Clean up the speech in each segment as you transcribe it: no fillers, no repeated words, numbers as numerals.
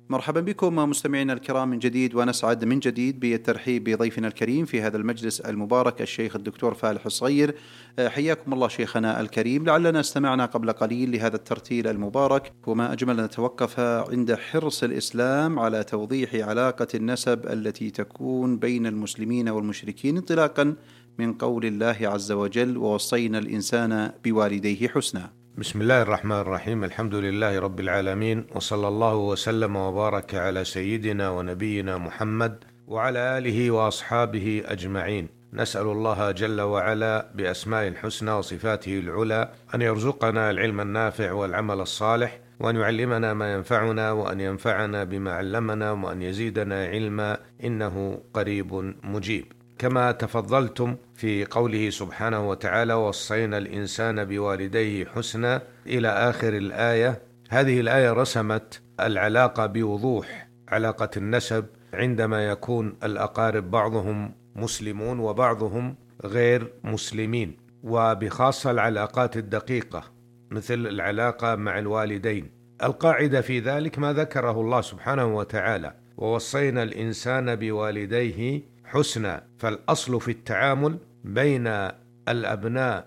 مرحبا بكم مستمعينا الكرام من جديد، ونسعد من جديد بالترحيب بضيفنا الكريم في هذا المجلس المبارك الشيخ الدكتور فالح الصغير. حياكم الله شيخنا الكريم. لعلنا استمعنا قبل قليل لهذا الترتيل المبارك، وما أجمل أن نتوقف عند حرص الإسلام على توضيح علاقة النسب التي تكون بين المسلمين والمشركين، انطلاقا من قول الله عز وجل: ووصينا الإنسان بوالديه حسنا. بسم الله الرحمن الرحيم. الحمد لله رب العالمين، وصلى الله وسلم وبارك على سيدنا ونبينا محمد وعلى آله وأصحابه أجمعين. نسأل الله جل وعلا بأسماء الحسنى وصفاته العلى أن يرزقنا العلم النافع والعمل الصالح، وأن يعلمنا ما ينفعنا، وأن ينفعنا بما علمنا، وأن يزيدنا علما، إنه قريب مجيب. كما تفضلتم في قوله سبحانه وتعالى: وصينا الإنسان بوالديه حسنا إلى آخر الآية. هذه الآية رسمت العلاقة بوضوح، علاقة النسب عندما يكون الأقارب بعضهم مسلمون وبعضهم غير مسلمين، وبخاصة العلاقات الدقيقة مثل العلاقة مع الوالدين. القاعدة في ذلك ما ذكره الله سبحانه وتعالى: ووصينا الإنسان بوالديه حسنا. فالأصل في التعامل بين الأبناء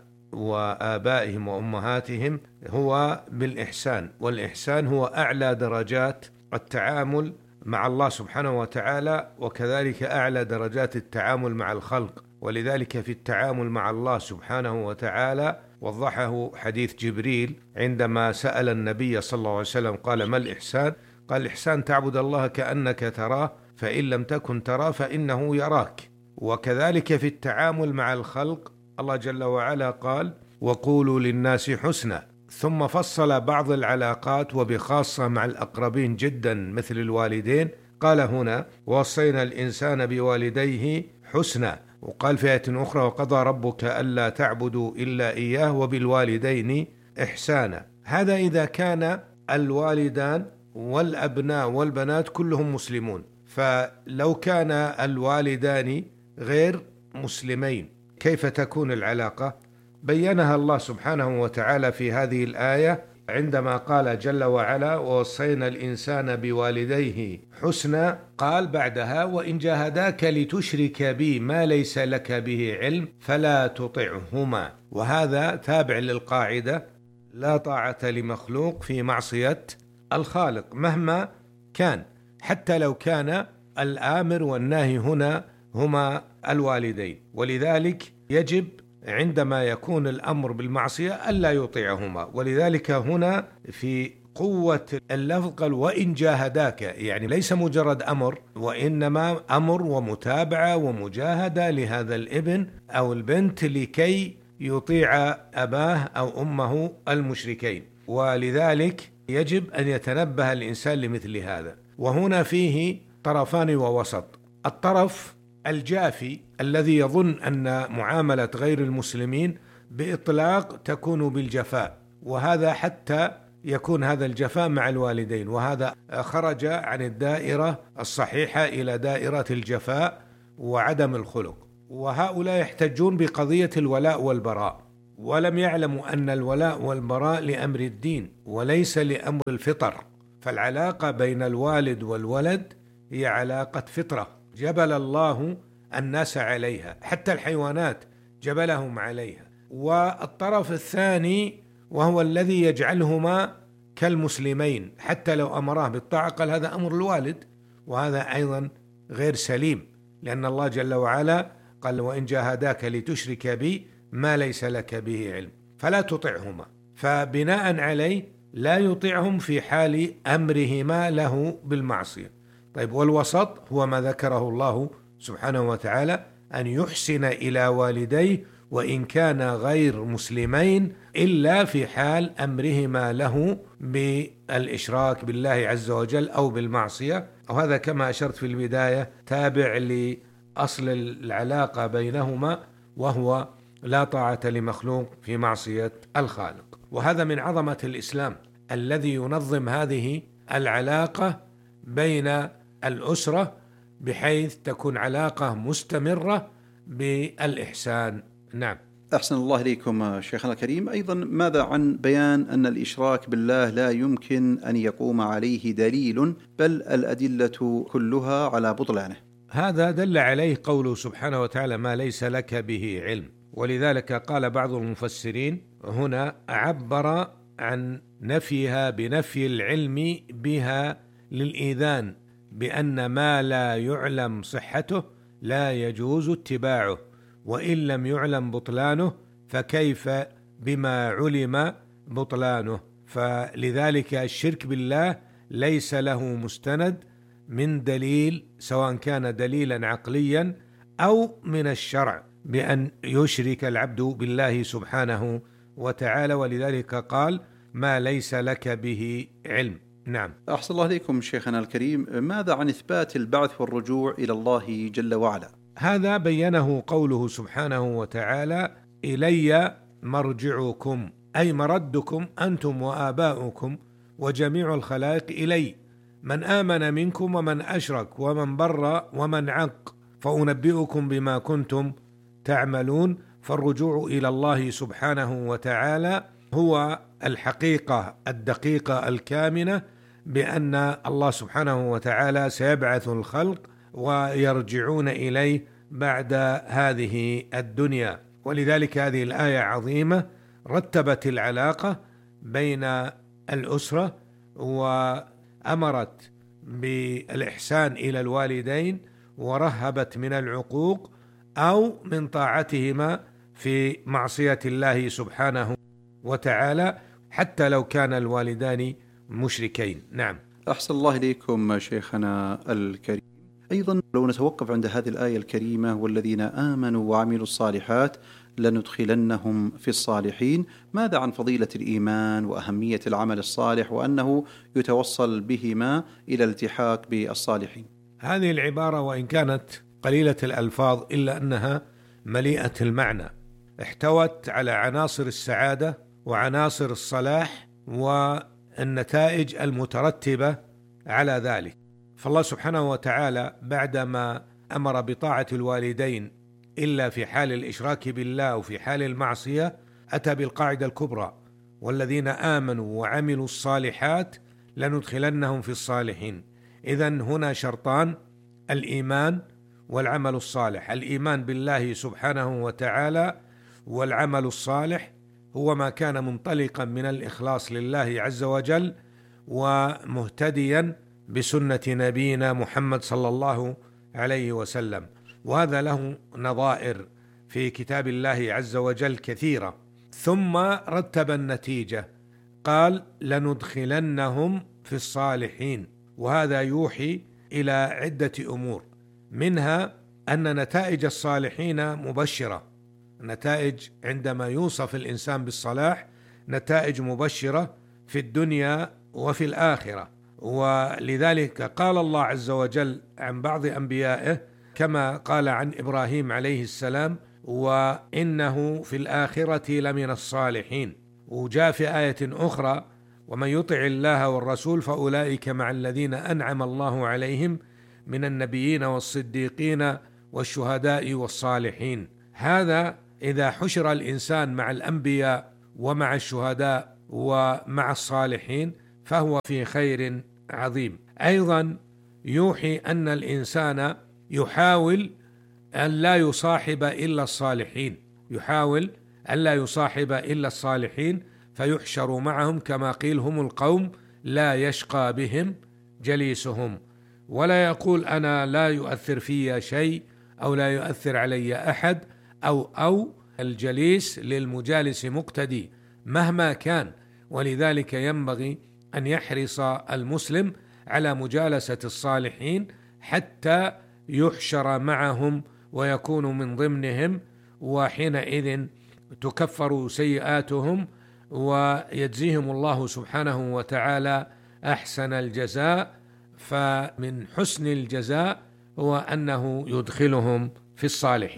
وآبائهم وأمهاتهم هو بالإحسان، والإحسان هو أعلى درجات التعامل مع الله سبحانه وتعالى، وكذلك أعلى درجات التعامل مع الخلق. ولذلك في التعامل مع الله سبحانه وتعالى وضحه حديث جبريل عندما سأل النبي صلى الله عليه وسلم قال: ما الإحسان؟ قال: الإحسان تعبد الله كأنك تراه، فإن لم تكن تراه فإنه يراك. وكذلك في التعامل مع الخلق الله جل وعلا قال: وقولوا للناس حسنا. ثم فصل بعض العلاقات وبخاصة مع الأقربين جدا مثل الوالدين، قال هنا: ووصينا الإنسان بوالديه حسنا. وقال في آية أخرى: وقضى ربك ألا تعبدوا إلا إياه وبالوالدين إحسانا. هذا إذا كان الوالدان والأبناء والبنات كلهم مسلمون. فلو كان الوالدان غير مسلمين كيف تكون العلاقة؟ بينها الله سبحانه وتعالى في هذه الآية عندما قال جل وعلا: ووصينا الإنسان بوالديه حسنا. قال بعدها: وإن جاهداك لتشرك بي ما ليس لك به علم فلا تطعهما. وهذا تابع للقاعدة: لا طاعة لمخلوق في معصية الخالق مهما كان، حتى لو كان الآمر والناهي هنا هما الوالدين. ولذلك يجب عندما يكون الأمر بالمعصية ألا يطيعهما. ولذلك هنا في قوة اللفظ قال: وإن جاهداك، يعني ليس مجرد أمر، وإنما أمر ومتابعة ومجاهدة لهذا الابن أو البنت لكي يطيع أباه أو أمه المشركين. ولذلك يجب أن يتنبه الإنسان لمثل هذا. وهنا فيه طرفان ووسط. الطرف الجافي الذي يظن أن معاملة غير المسلمين بإطلاق تكون بالجفاء، وهذا حتى يكون هذا الجفاء مع الوالدين، وهذا خرج عن الدائرة الصحيحة إلى دائرة الجفاء وعدم الخلق. وهؤلاء يحتجون بقضية الولاء والبراء، ولم يعلموا أن الولاء والبراء لأمر الدين وليس لأمر الفطر. فالعلاقة بين الوالد والولد هي علاقة فطرة جبل الله الناس عليها، حتى الحيوانات جبلهم عليها. والطرف الثاني وهو الذي يجعلهما كالمسلمين، حتى لو أمراه بالطاعة قال هذا أمر الوالد، وهذا أيضا غير سليم، لأن الله جل وعلا قال: وإن جاهداك لتشرك بي ما ليس لك به علم فلا تطعهما. فبناء عليه لا يطيعهم في حال أمرهما له بالمعصية. طيب، والوسط هو ما ذكره الله سبحانه وتعالى: أن يحسن إلى والديه وإن كان غير مسلمين، إلا في حال أمرهما له بالإشراك بالله عز وجل أو بالمعصية. وهذا كما أشرت في البداية تابع لأصل العلاقة بينهما، وهو لا طاعة لمخلوق في معصية الخالق. وهذا من عظمة الإسلام الذي ينظم هذه العلاقة بين الأسرة بحيث تكون علاقة مستمرة بالإحسان. نعم. أحسن الله إليكم شيخنا الكريم. أيضا ماذا عن بيان أن الإشراك بالله لا يمكن أن يقوم عليه دليل، بل الأدلة كلها على بطلانه؟ هذا دل عليه قوله سبحانه وتعالى: ما ليس لك به علم. ولذلك قال بعض المفسرين هنا عبر عن نفيها بنفي العلم بها للإيذان، بأن ما لا يعلم صحته لا يجوز اتباعه، وإن لم يعلم بطلانه فكيف بما علم بطلانه. فلذلك الشرك بالله ليس له مستند من دليل، سواء كان دليلا عقليا أو من الشرع، بأن يشرك العبد بالله سبحانه وتعالى. ولذلك قال: ما ليس لك به علم. نعم. أحسن الله إليكم شيخنا الكريم. ماذا عن إثبات البعث والرجوع إلى الله جل وعلا؟ هذا بينه قوله سبحانه وتعالى: إلي مرجعكم، أي مردكم أنتم وآباؤكم وجميع الخلائق إلي، من آمن منكم ومن أشرك ومن بر ومن عق، فأنبئكم بما كنتم تعملون. فالرجوع إلى الله سبحانه وتعالى هو الحقيقة الدقيقة الكامنة، بأن الله سبحانه وتعالى سيبعث الخلق ويرجعون إليه بعد هذه الدنيا. ولذلك هذه الآية عظيمة رتبت العلاقة بين الأسرة، وأمرت بالإحسان إلى الوالدين، ورهبت من العقوق أو من طاعتهما في معصية الله سبحانه وتعالى، حتى لو كان الوالدان مشركين. نعم. أحسن الله إليكم شيخنا الكريم. أيضا لو نتوقف عند هذه الآية الكريمة: والذين آمنوا وعملوا الصالحات لندخلنهم في الصالحين، ماذا عن فضيلة الإيمان وأهمية العمل الصالح، وأنه يتوصل بهما إلى الالتحاق بالصالحين؟ هذه العبارة وإن كانت قليلة الألفاظ إلا أنها مليئة المعنى، احتوت على عناصر السعادة وعناصر الصلاح والنتائج المترتبة على ذلك. فالله سبحانه وتعالى بعدما أمر بطاعة الوالدين إلا في حال الإشراك بالله وفي حال المعصية، أتى بالقاعدة الكبرى: والذين آمنوا وعملوا الصالحات لندخلنهم في الصالحين. إذن هنا شرطان: الإيمان والعمل الصالح. الإيمان بالله سبحانه وتعالى والعمل الصالح هو ما كان منطلقا من الإخلاص لله عز وجل، ومهتديا بسنة نبينا محمد صلى الله عليه وسلم. وهذا له نظائر في كتاب الله عز وجل كثيرة. ثم رتب النتيجة، قال: لندخلنهم في الصالحين. وهذا يوحي إلى عدة أمور، منها أن نتائج الصالحين مبشرة. نتائج عندما يوصف الإنسان بالصلاح نتائج مبشرة في الدنيا وفي الآخرة. ولذلك قال الله عز وجل عن بعض أنبيائه كما قال عن إبراهيم عليه السلام: وإنه في الآخرة لمن الصالحين. وجاء في آية أخرى: ومن يطع الله والرسول فأولئك مع الذين أنعم الله عليهم من النبيين والصديقين والشهداء والصالحين. هذا إذا حشر الإنسان مع الأنبياء ومع الشهداء ومع الصالحين فهو في خير عظيم. أيضا يوحي أن الإنسان يحاول أن لا يصاحب إلا الصالحين، يحاول أن لا يصاحب إلا الصالحين، فيحشر معهم كما قيل: هم القوم لا يشقى بهم جليسهم. ولا يقول أنا لا يؤثر في شيء أو لا يؤثر علي أحد، أو الجليس للمجالس مقتدي مهما كان. ولذلك ينبغي أن يحرص المسلم على مجالسة الصالحين حتى يحشر معهم ويكون من ضمنهم، وحينئذ تكفر سيئاتهم ويجزيهم الله سبحانه وتعالى أحسن الجزاء. فمن حسن الجزاء هو أنه يدخلهم في الصالحين.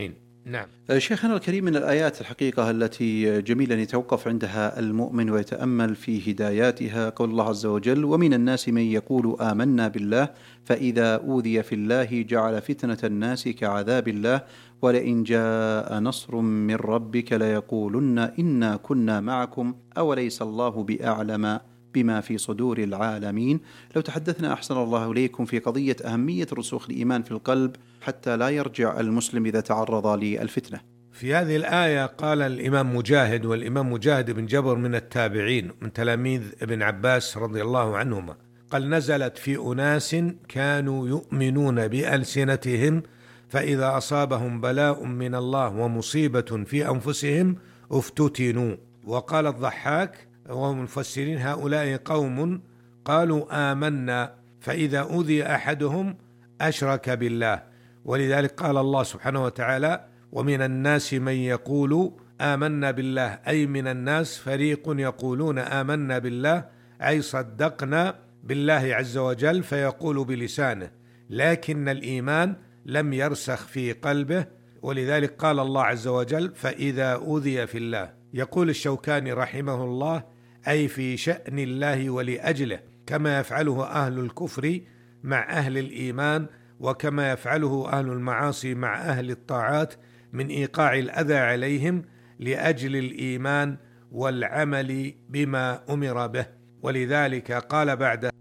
نعم. شيخنا الكريم، من الآيات الحقيقة التي جميل أن يتوقف عندها المؤمن ويتأمل في هداياتها قول الله عز وجل: ومن الناس من يقول آمنا بالله فإذا أوذي في الله جعل فتنة الناس كعذاب الله ولئن جاء نصر من ربك ليقولن إنا كنا معكم أوليس الله بأعلم بما في صدور العالمين. لو تحدثنا أحسن الله إليكم في قضية أهمية رسوخ الإيمان في القلب حتى لا يرجع المسلم إذا تعرض للفتنة. في هذه الآية قال الإمام مجاهد، والإمام مجاهد بن جبر من التابعين من تلاميذ ابن عباس رضي الله عنهما، قال: نزلت في أناس كانوا يؤمنون بألسنتهم فإذا أصابهم بلاء من الله ومصيبة في أنفسهم افتتنوا. وقال الضحاك وهم المفسرين: هؤلاء قوم قالوا آمنا فإذا أوذي أحدهم أشرك بالله. ولذلك قال الله سبحانه وتعالى: ومن الناس من يقول آمنا بالله، أي من الناس فريق يقولون آمنا بالله أي صدقنا بالله عز وجل، فيقول بلسانه لكن الإيمان لم يرسخ في قلبه. ولذلك قال الله عز وجل: فإذا أوذي في الله. يقول الشوكاني رحمه الله: أي في شأن الله ولأجله، كما يفعله أهل الكفر مع أهل الإيمان، وكما يفعله أهل المعاصي مع أهل الطاعات من إيقاع الأذى عليهم لأجل الإيمان والعمل بما أمر به. ولذلك قال بعد: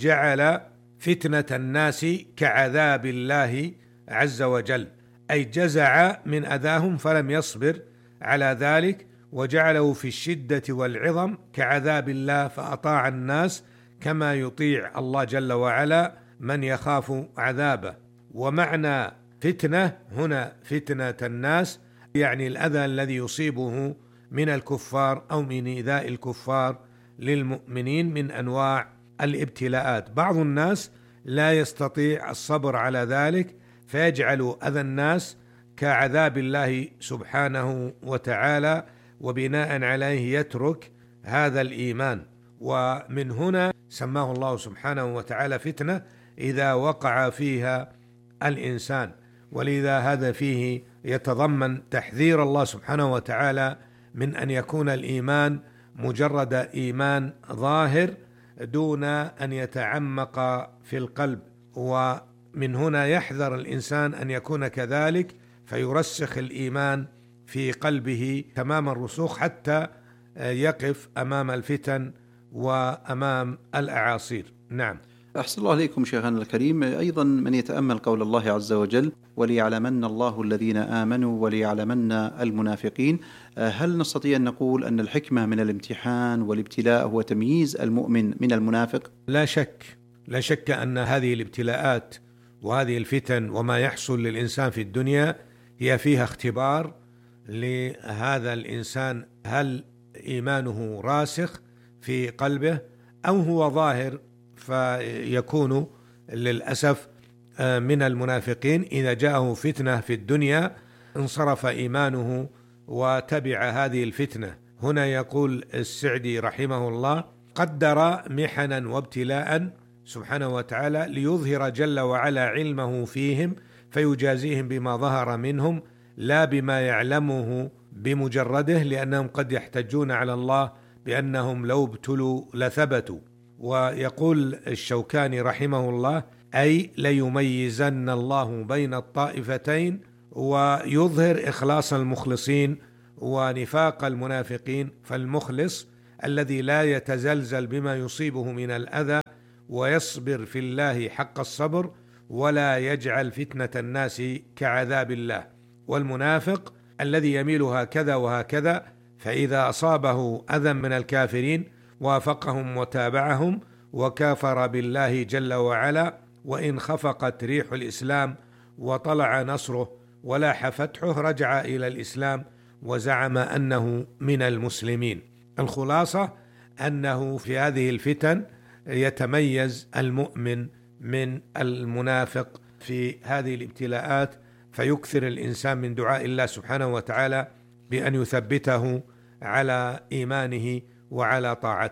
جعل فتنة الناس كعذاب الله عز وجل، أي جزع من أذاهم فلم يصبر على ذلك، وجعله في الشدة والعظم كعذاب الله فأطاع الناس كما يطيع الله جل وعلا من يخاف عذابه. ومعنى فتنة هنا فتنة الناس يعني الأذى الذي يصيبه من الكفار أو من إيذاء الكفار للمؤمنين من أنواع الابتلاءات. بعض الناس لا يستطيع الصبر على ذلك فيجعل أذى الناس كعذاب الله سبحانه وتعالى، وبناء عليه يترك هذا الإيمان. ومن هنا سماه الله سبحانه وتعالى فتنة إذا وقع فيها الإنسان. ولذا هذا فيه يتضمن تحذير الله سبحانه وتعالى من أن يكون الإيمان مجرد إيمان ظاهر دون أن يتعمق في القلب. ومن هنا يحذر الإنسان أن يكون كذلك فيرسخ الإيمان في قلبه تمام الرسوخ حتى يقف أمام الفتن وأمام الأعاصير. نعم. أحسن الله عليكم شيخنا الكريم. أيضا من يتأمل قول الله عز وجل: وليعلمن الله الذين آمنوا وليعلمن المنافقين، هل نستطيع أن نقول أن الحكمة من الامتحان والابتلاء هو تمييز المؤمن من المنافق؟ لا شك، لا شك أن هذه الابتلاءات وهذه الفتن وما يحصل للإنسان في الدنيا هي فيها اختبار لهذا الإنسان، هل إيمانه راسخ في قلبه أو هو ظاهر، فيكون للأسف من المنافقين. إذا جاءه فتنة في الدنيا انصرف إيمانه وتبع هذه الفتنة. هنا يقول السعدي رحمه الله: قدر محنا وابتلاء سبحانه وتعالى ليظهر جل وعلا علمه فيهم فيجازيهم بما ظهر منهم لا بما يعلمه بمجرده، لأنهم قد يحتجون على الله بأنهم لو ابتلوا لثبتوا. ويقول الشوكاني رحمه الله: أي ليميزن الله بين الطائفتين ويظهر إخلاص المخلصين ونفاق المنافقين. فالمخلص الذي لا يتزلزل بما يصيبه من الأذى ويصبر في الله حق الصبر ولا يجعل فتنة الناس كعذاب الله، والمنافق الذي يميل هكذا وهكذا، فإذا أصابه أذى من الكافرين وافقهم وتابعهم وكافر بالله جل وعلا، وإن خفقت ريح الإسلام وطلع نصره ولاح فتحه رجع إلى الإسلام وزعم أنه من المسلمين. الخلاصة أنه في هذه الفتن يتميز المؤمن من المنافق في هذه الابتلاءات، فيكثر الإنسان من دعاء الله سبحانه وتعالى بأن يثبته على إيمانه وعلى طاعته.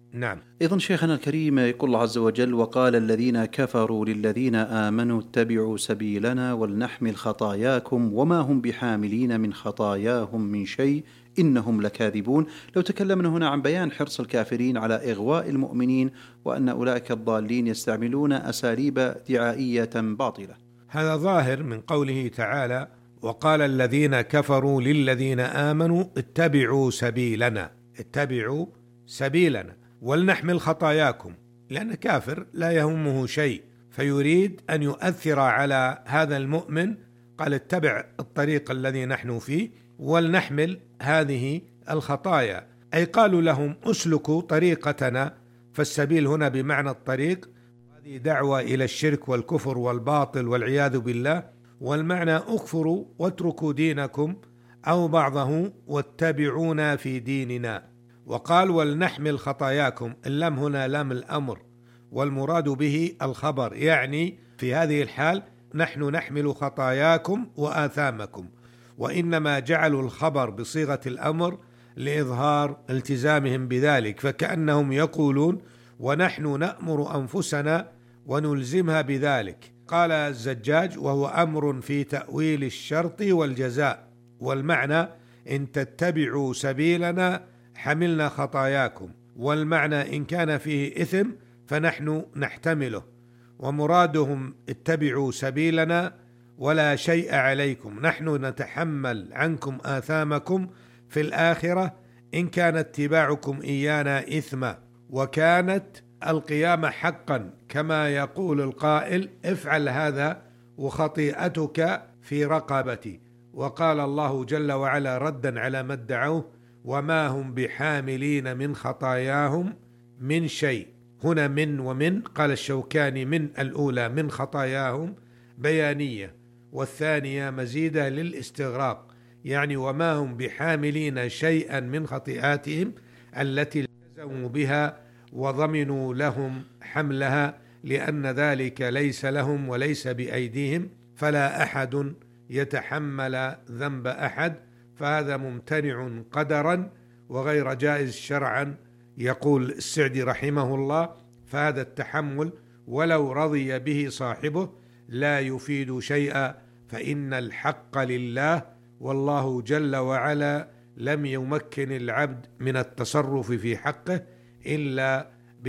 نعم. أيضا شيخنا الكريم يقول الله عز وجل: وقال الذين كفروا للذين آمنوا اتبعوا سبيلنا ولنحمل خطاياكم وما هم بحاملين من خطاياهم من شيء إنهم لكاذبون. لو تكلمنا هنا عن بيان حرص الكافرين على إغواء المؤمنين وأن أولئك الضالين يستعملون أساليب دعائية باطلة. هذا ظاهر من قوله تعالى: وقال الذين كفروا للذين آمنوا اتبعوا سبيلنا، اتبعوا سبيلنا ولنحمل خطاياكم، لأن كافر لا يهمه شيء فيريد أن يؤثر على هذا المؤمن، قال اتبع الطريق الذي نحن فيه ولنحمل هذه الخطايا، أي قالوا لهم اسلكوا طريقتنا، فالسبيل هنا بمعنى الطريق، هذه دعوة إلى الشرك والكفر والباطل والعياذ بالله، والمعنى اكفروا واتركوا دينكم أو بعضه واتبعونا في ديننا. وقال ولنحمل خطاياكم، اللام هنا لام الأمر والمراد به الخبر، يعني في هذه الحال نحن نحمل خطاياكم وآثامكم، وإنما جعلوا الخبر بصيغة الأمر لإظهار التزامهم بذلك، فكأنهم يقولون ونحن نأمر أنفسنا ونلزمها بذلك. قال الزجاج: وهو أمر في تأويل الشرط والجزاء، والمعنى إن تتبعوا سبيلنا حملنا خطاياكم، والمعنى إن كان فيه إثم فنحن نحتمله، ومرادهم اتبعوا سبيلنا ولا شيء عليكم، نحن نتحمل عنكم آثامكم في الآخرة إن كان اتباعكم إيانا إثما، وكانت القيامة حقا كما يقول القائل: افعل هذا وخطيئتك في رقبتي. وقال الله جل وعلا ردا على ما ادعوه: وما هم بحاملين من خطاياهم من شيء. هنا من ومن، قال الشوكاني من الأولى من خطاياهم بيانية، والثانية مزيدة للاستغراق، يعني وما هم بحاملين شيئا من خطيئاتهم التي التزموا بها وضمنوا لهم حملها، لأن ذلك ليس لهم وليس بأيديهم، فلا أحد يتحمل ذنب أحد، فهذا ممتنع قدرا وغير جائز شرعا. يقول السعدي رحمه الله: فهذا التحمل ولو رضي به صاحبه لا يفيد شيئا، فإن الحق لله، والله جل وعلا لم يمكن العبد من التصرف في حقه إلا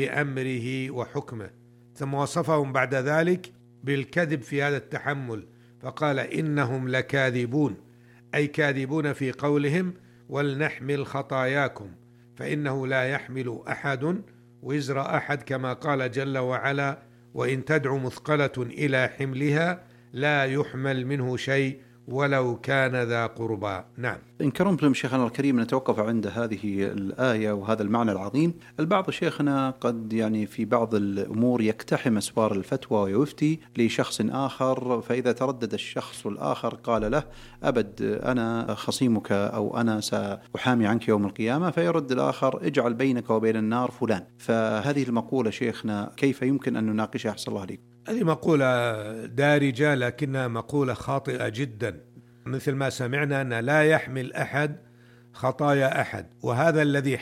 بأمره وحكمه. ثم وصفهم بعد ذلك بالكذب في هذا التحمل، فقال: إنهم لكاذبون، أي كاذبون في قولهم ولنحمل خطاياكم، فإنه لا يحمل أحد وزر أحد، كما قال جل وعلا: وإن تدع مثقلة إلى حملها لا يحمل منه شيء ولو كان ذا قربى. نعم. إن كرمتم شيخنا الكريم نتوقف عند هذه الآية وهذا المعنى العظيم. البعض شيخنا قد في بعض الأمور يقتحم أسوار الفتوى ويفتي لشخص آخر، فإذا تردد الشخص الآخر قال له: أبد أنا خصيمك أو أنا سأحامي عنك يوم القيامة، فيرد الآخر: اجعل بينك وبين النار فلان. فهذه المقولة شيخنا كيف يمكن أن نناقشها أحسن الله عليكم؟ هذه مقولة دارجة لكنها مقولة خاطئة جدا، مثل ما سمعنا أن لا يحمل أحد خطايا أحد، وهذا الذي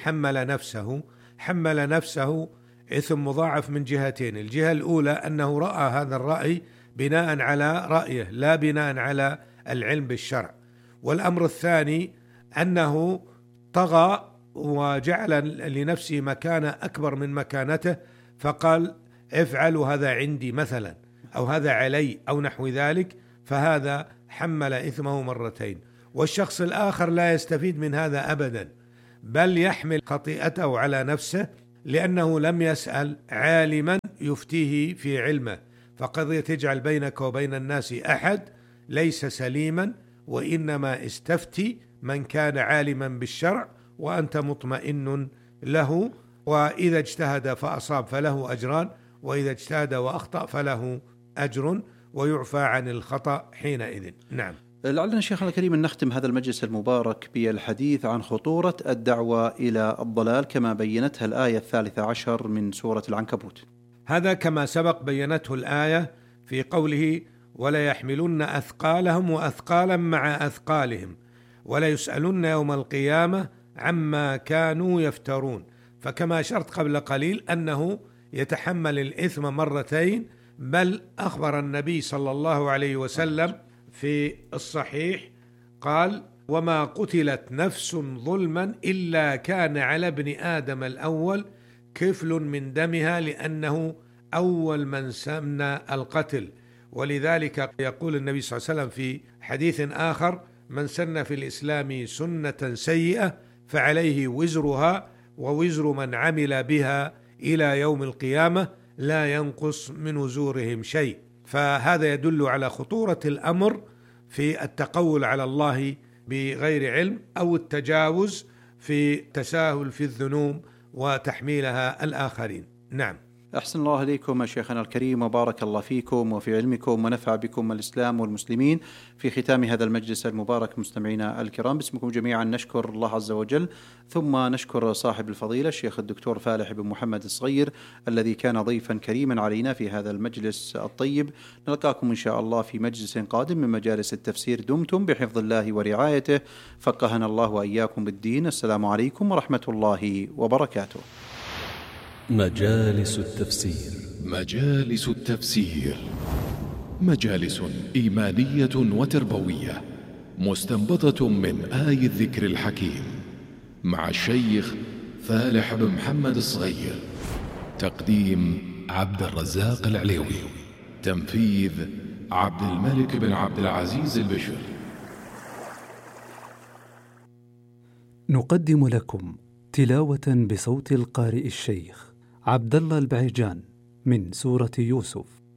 حمل نفسه إثم مضاعف من جهتين. الجهة الأولى أنه رأى هذا الرأي بناء على رأيه لا بناء على العلم بالشرع، والأمر الثاني أنه طغى وجعل لنفسه مكانة أكبر من مكانته، فقال: افعلوا هذا عندي مثلا، أو هذا علي، أو نحو ذلك، فهذا حمل إثمه مرتين. والشخص الآخر لا يستفيد من هذا أبدا، بل يحمل خطيئته على نفسه لأنه لم يسأل عالما يفتيه في علمه. فقضية تجعل بينك وبين الناس أحد ليس سليما، وإنما استفتي من كان عالما بالشرع وأنت مطمئن له، وإذا اجتهد فأصاب فله أجران، وإذا اجتهد وأخطأ فله أجر ويعفى عن الخطأ حينئذ. نعم. لعلنا شيخنا الكريم أن نختم هذا المجلس المبارك بالحديث عن خطورة الدعوة إلى الضلال كما بينتها الآية 13 من سورة العنكبوت. هذا كما سبق بينته الآية في قوله: ولا يحملن أثقالهم وأثقالا مع أثقالهم ولا يسألن يوم القيامة عما كانوا يفترون. فكما أشرت قبل قليل أنه يتحمل الإثم مرتين، بل أخبر النبي صلى الله عليه وسلم في الصحيح قال: وما قتلت نفس ظلما إلا كان على ابن آدم الأول كفل من دمها، لأنه أول من سن القتل. ولذلك يقول النبي صلى الله عليه وسلم في حديث آخر: من سن في الإسلام سنة سيئة فعليه وزرها ووزر من عمل بها إلى يوم القيامة لا ينقص من وزورهم شيء. فهذا يدل على خطورة الأمر في التقول على الله بغير علم أو التجاوز في التساهل في الذنوب وتحميلها الآخرين. نعم. أحسن الله إليكم شيخنا الكريم، وبارك الله فيكم وفي علمكم، ونفع بكم الإسلام والمسلمين. في ختام هذا المجلس المبارك مستمعينا الكرام، باسمكم جميعا نشكر الله عز وجل، ثم نشكر صاحب الفضيلة الشيخ الدكتور فالح بن محمد الصغير الذي كان ضيفا كريما علينا في هذا المجلس الطيب. نلقاكم إن شاء الله في مجلس قادم من مجالس التفسير. دمتم بحفظ الله ورعايته، فقهنا الله وإياكم بالدين. السلام عليكم ورحمة الله وبركاته. مجالس التفسير. مجالس التفسير مجالس إيمانية وتربوية مستنبطة من آي الذكر الحكيم، مع الشيخ فالح بن محمد الصغير. تقديم عبد الرزاق العليوي. تنفيذ عبد الملك بن عبد العزيز البشر. نقدم لكم تلاوة بصوت القارئ الشيخ عبد الله البعيجان من سورة يوسف.